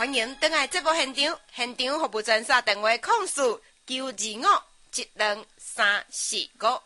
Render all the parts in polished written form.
欢迎登来节目现场，现场服务专线电话0492512345，0492512345。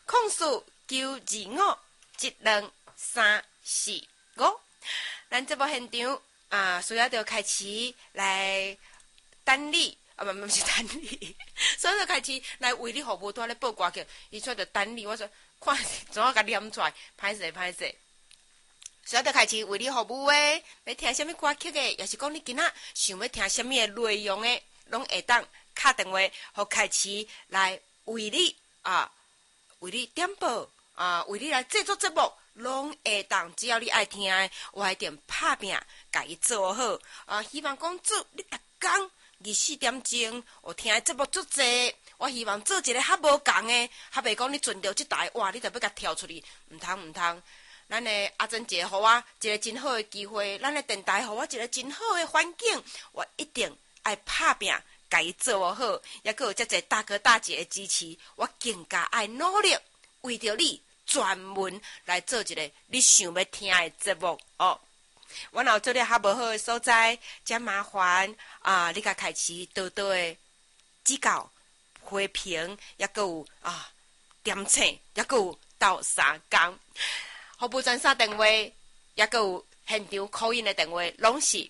咱节目现场需要着开始来等你。不是等你，所以就开始来为你服务，拄仔咧报歌曲，伊出着等你，我说看怎啊甲念出来，歹势。所以就开始为你服务诶，要听什么歌曲诶，也是讲你今仔想要听什么诶内容诶，拢会当敲电话，互开始来为你点播为你来制作节目，拢会当。只要你爱听诶，我一定拍拼，甲伊做好希望讲做你逐工。24点钟，我听的节目足济，我希望做一个较无共的，较袂讲你存着即台，哇，你着要甲跳出去，毋通。咱的阿珍姐，互我一个真好的机会，咱的电台，互我一个真好的环境，我一定爱拍拼，甲伊做好，也阁有遮济大哥大姐的支持，我更加爱努力，为着你专门来做一个你想要听的节目我若有做了较无好的所在，真麻烦你甲开始多多的指教、批评，也阁有点醒，也阁有斗相共。服务专线电话，也阁有现场call in的电话，拢是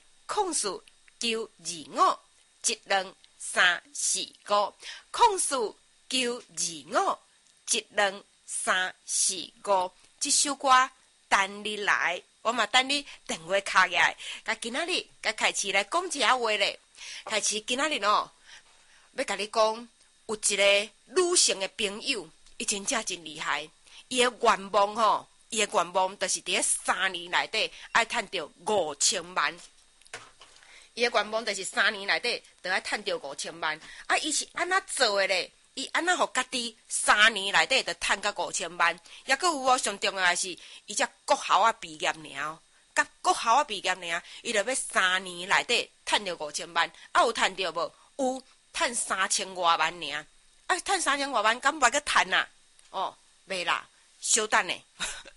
0492512345，0492512345。这首歌等你来。我嘛等你电话敲起来，甲今仔日甲开始来讲一下话咧。开始今仔日要甲你讲，有一个女性的朋友，伊真正真厉害。伊的愿望就是伫3年内底爱赚到5000万。伊的愿望就是3年内底就爱赚到5000万。伊是安怎做的咧？伊安怎互家己3年内底就赚到5000万？也阁有上重要的是，伊只国校毕业尔，甲国校毕业尔，伊就要3年内底赚到5000万。有赚到无？有，赚3000多万尔。赚3000多万，敢袂阁赚啊？袂啦，稍等咧，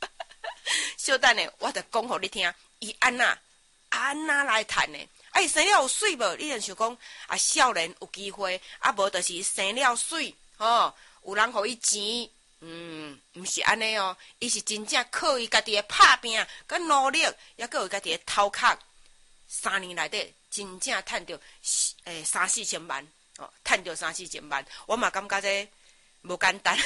我着讲互你听，伊安怎来赚的？伊生了有水无？你就想讲少年有机会，无就是生了水有人互伊钱，毋是安尼伊是真正靠伊家己的拍拼、甲努力，也阁有家己的头壳，3年内底真正赚到3-4千万赚到3-4千万，我嘛感觉这无简单，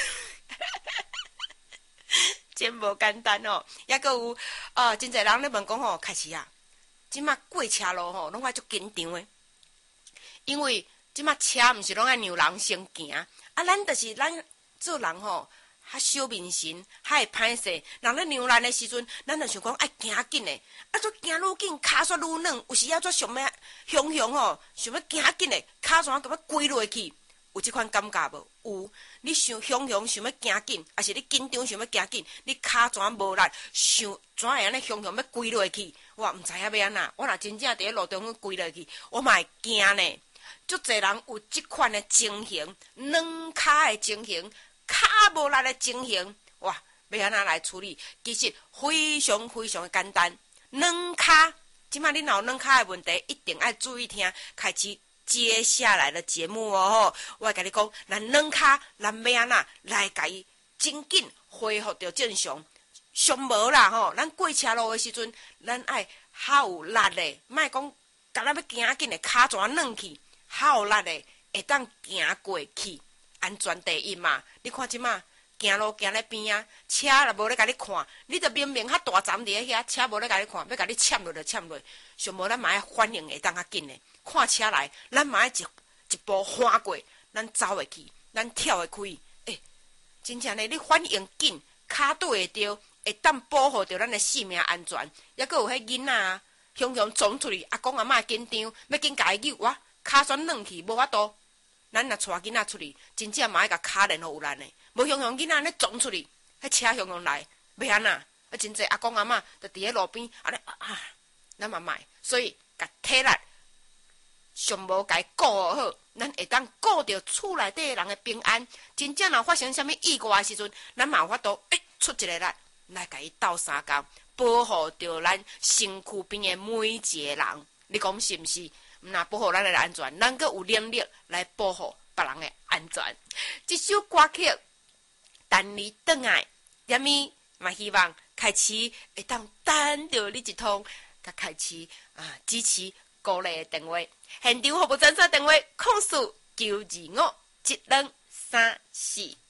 真无简单也阁有真侪人咧问讲开始即马过车路拢爱足紧张的，因为即马车毋是拢爱让人先行咱就是咱做人较小面神，较会歹势。人咧让咱的时阵，咱就想讲爱行紧的，做行愈紧，骹煞愈软。有时做想要想要行紧的，骹煞甲要跪落去。有即款感觉无？有。你想要行紧，还是你紧张想要行紧，你骹怎无力，想怎会安尼要跪落去？我毋知影要安怎。我若真正伫咧路中跪落去，我嘛会惊呢。足侪人有即款的情形，软骹的情形，骹无力的情形，要安怎来处理？其实非常非常的简单。软骹，即摆你若有软骹的问题，一定要注意听，开始接下来的节目我会甲你讲，咱软骹，咱要安怎来甲伊真紧恢复到正常？上无啦咱过车路的时阵，咱爱较有力的，莫讲甲咱要行紧的骹怎软去。较有力的会当行过去，安全第一嘛。你看即马行路行咧边车若无咧甲你看，你着明明较大站伫咧遐，车无咧甲你看，要甲你签落就签落。上无咱嘛爱反应会当较紧的，看车来，咱嘛爱一步翻过，咱走会去，咱跳会开。真正咧，你反应紧，骹对会着，会当保护着咱的性命安全。抑阁有迄囡仔雄冲出去，阿公阿嬷紧张，要紧甲伊救我。骹选软去，无法度。咱若带囡仔出去，真正嘛爱甲骹练互有力的。无囡仔安尼撞出去，迄车来，要安怎？真济阿公阿嬷就伫咧路边安尼咱嘛卖。所以甲体力上无甲伊顾好，咱会当顾着厝内底人的平安。真正若发生啥物意外的时阵，咱嘛有法度出一个力来甲伊斗相共，保护着咱身躯边的每一个人。 你讲是毋是？那保护咱的安全，咱阁有能力来保护别人的安全。这首歌曲等你倒来，踮咪嘛希望开始会当等到你一通，甲开始支持鼓励的电话，现场服务专线电话：0495725234。